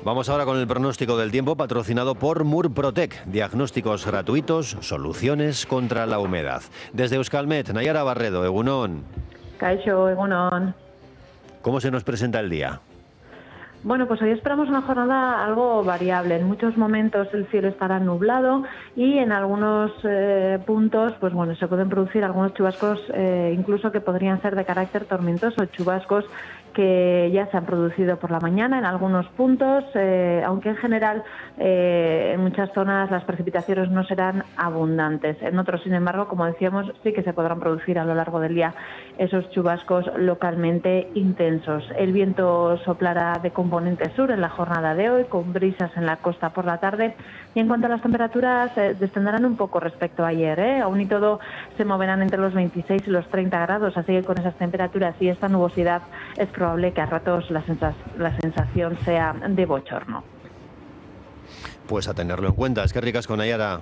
Vamos ahora con el pronóstico del tiempo patrocinado por Murprotec. Diagnósticos gratuitos, soluciones contra la humedad. Desde Euskalmet, Nayara Barredo, Egunon. Kaixo, Egunon. ¿Cómo se nos presenta el día? Bueno, pues hoy esperamos una jornada algo variable. En muchos momentos el cielo estará nublado y en algunos puntos, pues bueno, se pueden producir algunos chubascos incluso que podrían ser de carácter tormentoso, chubascos que ya se han producido por la mañana en algunos puntos, aunque en general en muchas zonas las precipitaciones no serán abundantes. En otros, sin embargo, como decíamos, sí que se podrán producir a lo largo del día esos chubascos localmente intensos. El viento soplará de componente sur en la jornada de hoy, con brisas en la costa por la tarde. Y en cuanto a las temperaturas, descenderán un poco respecto a ayer, Aún y todo se moverán entre los 26 y los 30 grados, así que con esas temperaturas y esta nubosidad es probable que a ratos la sensación sea de bochorno. Pues a tenerlo en cuenta. Es que ricas con Nayara.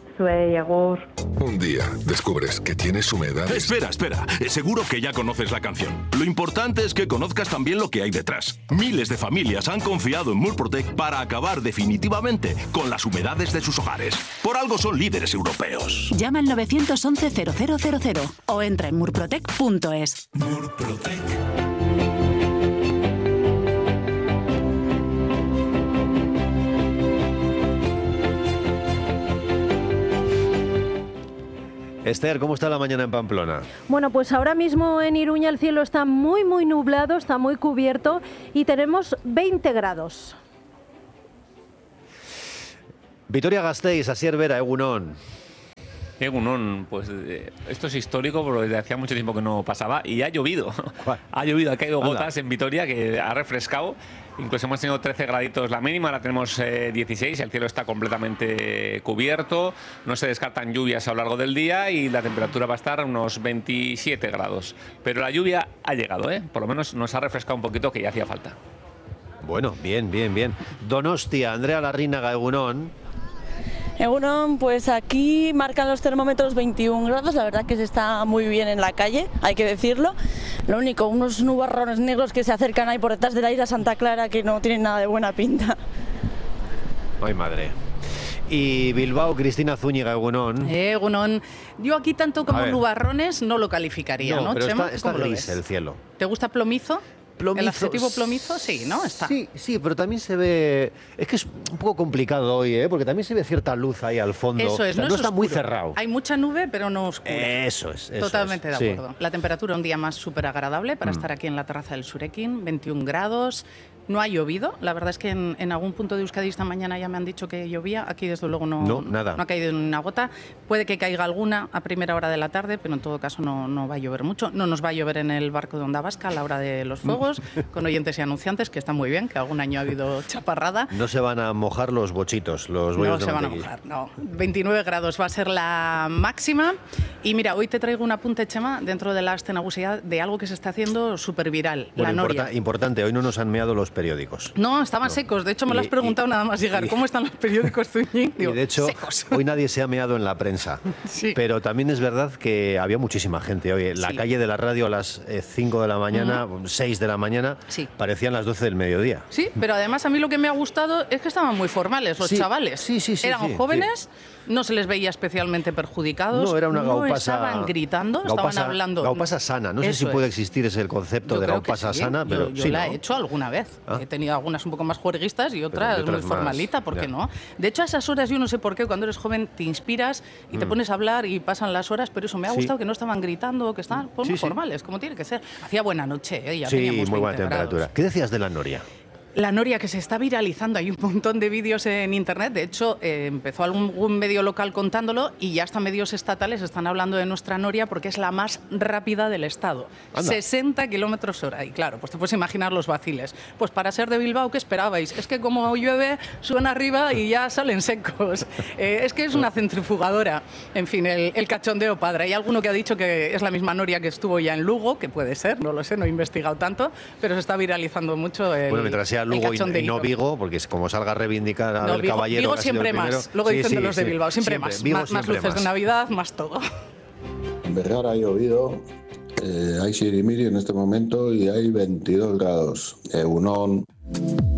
Un día descubres que tienes humedad. Espera. Seguro que ya conoces la canción. Lo importante es que conozcas también lo que hay detrás. Miles de familias han confiado en Murprotec para acabar definitivamente con las humedades de sus hogares. Por algo son líderes europeos. Llama al 911-0000 o entra en murprotec.es. Murprotec. Esther, ¿cómo está la mañana en Pamplona? Bueno, pues ahora mismo en Iruña el cielo está muy nublado, está muy cubierto y tenemos 20 grados. Vitoria-Gasteiz, Asier Vera, Egunon. Egunon, pues esto es histórico porque desde hacía mucho tiempo que no pasaba y ha llovido. Ha caído gotas en Vitoria que ha refrescado. Incluso hemos tenido 13 graditos la mínima, ahora tenemos 16, el cielo está completamente cubierto, no se descartan lluvias a lo largo del día y la temperatura va a estar a unos 27 grados. Pero la lluvia ha llegado, por lo menos nos ha refrescado un poquito que ya hacía falta. Bueno, bien. Donostia, Andrea Larrínaga, Egunon. Egunon, pues aquí marcan los termómetros 21 grados, la verdad que se está muy bien en la calle, hay que decirlo. Lo único, unos nubarrones negros que se acercan ahí por detrás de la isla Santa Clara que no tienen nada de buena pinta. Ay, madre. Y Bilbao, Cristina Zúñiga, Egunon. Egunon. Yo aquí tanto como nubarrones no lo calificaría, ¿no, pero Chema? está gris el cielo. ¿Te gusta plomizo? Plomizo. ¿El adjetivo plomizo? Sí, ¿no? Está. Sí, pero también se ve... Es que es un poco complicado hoy, porque también se ve cierta luz ahí al fondo. Eso es, o sea, no está muy cerrado. Hay mucha nube, pero no oscura. Eso es. Totalmente de acuerdo. Sí. La temperatura un día más súper agradable para estar aquí en la terraza del Surekin, 21 grados. No ha llovido, la verdad es que en algún punto de Euskadi esta mañana ya me han dicho que llovía, aquí desde luego no ha caído ni una gota, puede que caiga alguna a primera hora de la tarde, pero en todo caso no va a llover mucho, no nos va a llover en el barco de Onda Vasca a la hora de los fuegos, con oyentes y anunciantes, que está muy bien, que algún año ha habido chaparrada. No se van a mojar los bochitos, los bollos de mantequilla. No se van a mojar, no. 29 grados va a ser la máxima, y mira, hoy te traigo un apunte, Chema, dentro de la astenagusidad de algo que se está haciendo súper viral, la noria. Importante, hoy no nos han meado los periódicos. No, estaban secos. De hecho, me lo has preguntado nada más llegar. ¿Cómo están los periódicos, Zuñín? Digo, y de hecho, secos. Hoy nadie se ha meado en la prensa. Sí. Pero también es verdad que había muchísima gente hoy. En la calle de la radio a las 5 de la mañana, 6 de la mañana, parecían las 12 del mediodía. Sí, pero además a mí lo que me ha gustado es que estaban muy formales los chavales. Sí. Eran jóvenes, no se les veía especialmente perjudicados. No, era una gaupasa. No estaban gritando, estaban hablando. Gaupasa sana. No sé si puede existir ese concepto de gaupasa sana, pero yo la he hecho alguna vez. He tenido algunas un poco más juerguistas y otras muy formalita, ¿por qué no? De hecho, a esas horas yo no sé por qué, cuando eres joven te inspiras y te pones a hablar y pasan las horas, pero eso me ha gustado que no estaban gritando, que estaban muy formales, como tiene que ser. Hacía buena noche, ya teníamos muy buena temperatura. Grados. ¿Qué decías de la noria? La noria que se está viralizando, hay un montón de vídeos en internet, de hecho empezó algún medio local contándolo y ya hasta medios estatales están hablando de nuestra noria porque es la más rápida del estado, 60 kilómetros hora, y claro, pues te puedes imaginar los vaciles, pues para ser de Bilbao, ¿qué esperabais? Es que como llueve, suena arriba y ya salen secos, es que es una centrifugadora, en fin, el cachondeo padre. Hay alguno que ha dicho que es la misma noria que estuvo ya en Lugo, que puede ser, no lo sé, no he investigado tanto, pero se está viralizando mucho mientras sea Lugo y no Vigo, porque es como salga a reivindicar al caballero. Vigo siempre más, luego dicen los de Bilbao, siempre más. Más luces de Navidad, más todo. En Bergara ha llovido, hay sirimiri en este momento y hay 22 grados. Egunon.